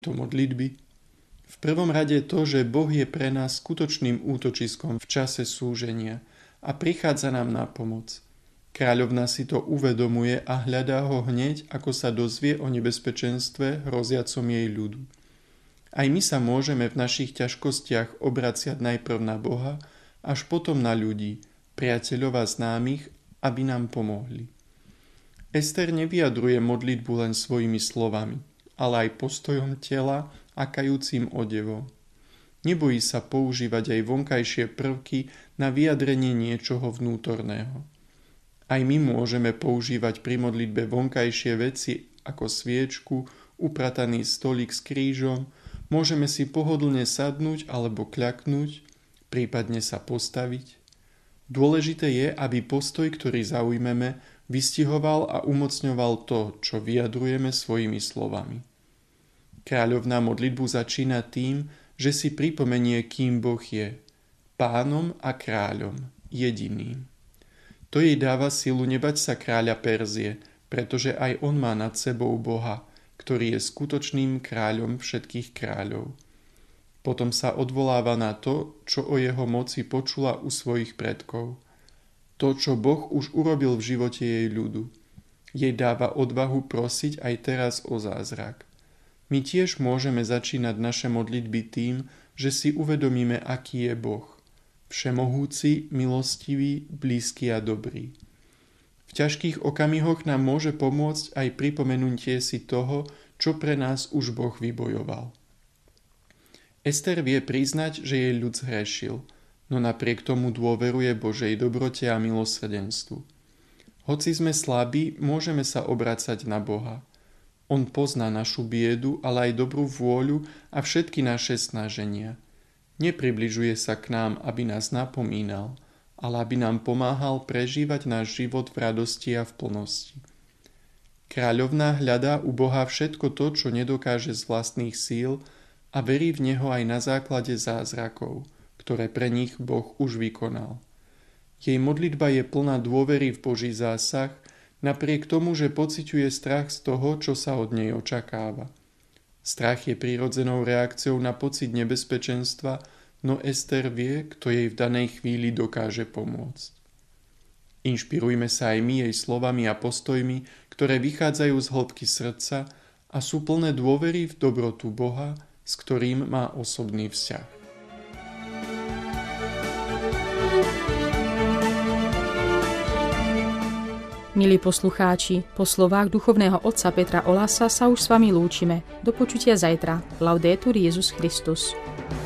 To modlitby. V prvom rade to, že Boh je pre nás skutočným útočiskom v čase súženia a prichádza nám na pomoc. Kráľovna si to uvedomuje a hľadá ho hneď, ako sa dozvie o nebezpečenstve hroziacom jej ľudu. Aj my sa môžeme v našich ťažkostiach obraciať najprv na Boha, až potom na ľudí, priateľov a známych, aby nám pomohli. Ester nevyjadruje modlitbu len svojimi slovami, ale aj postojom tela a kajúcim odevom. Nebojí sa používať aj vonkajšie prvky na vyjadrenie niečoho vnútorného. Aj my môžeme používať pri modlitbe vonkajšie veci ako sviečku, uprataný stolík s krížom, môžeme si pohodlne sadnúť alebo kľaknúť, prípadne sa postaviť. Dôležité je, aby postoj, ktorý zaujmeme, vystihoval a umocňoval to, čo vyjadrujeme svojimi slovami. Kráľovná modlitbu začína tým, že si pripomenie, kým Boh je, pánom a kráľom, jediným. To jej dáva silu nebať sa kráľa Perzie, pretože aj on má nad sebou Boha, ktorý je skutočným kráľom všetkých kráľov. Potom sa odvoláva na to, čo o jeho moci počula u svojich predkov. To, čo Boh už urobil v živote jej ľudu. Jej dáva odvahu prosiť aj teraz o zázrak. My tiež môžeme začínať naše modlitby tým, že si uvedomíme, aký je Boh. Všemohúci, milostivý, blízky a dobrý. V ťažkých okamihoch nám môže pomôcť aj pripomenutie si toho, čo pre nás už Boh vybojoval. Ester vie priznať, že jej ľud zhrešil, no napriek tomu dôveruje Božej dobrote a milosrdenstvu. Hoci sme slabí, môžeme sa obracať na Boha. On pozná našu biedu, ale aj dobrú vôľu a všetky naše snaženia. Nepribližuje sa k nám, aby nás napomínal, ale aby nám pomáhal prežívať náš život v radosti a v plnosti. Kráľovná hľadá u Boha všetko to, čo nedokáže z vlastných síl a verí v Neho aj na základe zázrakov, ktoré pre nich Boh už vykonal. Jej modlitba je plná dôvery v Boží zásah, napriek tomu, že pociťuje strach z toho, čo sa od nej očakáva. Strach je prirodzenou reakciou na pocit nebezpečenstva, no Ester vie, kto jej v danej chvíli dokáže pomôcť. Inšpirujme sa aj my jej slovami a postojmi, ktoré vychádzajú z hĺbky srdca a sú plné dôvery v dobrotu Boha, s ktorým má osobný vzťah. Milí poslucháči, po slovách duchovného otca Petra Olasa sa už s vami lúčime. Do počutia zajtra. Laudetur Jesus Christus.